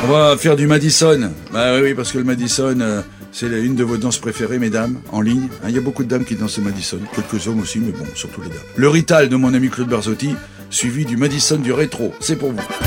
On va faire du Madison. Bah oui, parce que le Madison, c'est une de vos danses préférées, mesdames, en ligne. Il y a beaucoup de dames qui dansent le Madison, quelques hommes aussi, mais bon, surtout les dames. Le Rital de mon ami Claude Barzotti, suivi du Madison du rétro. C'est pour vous.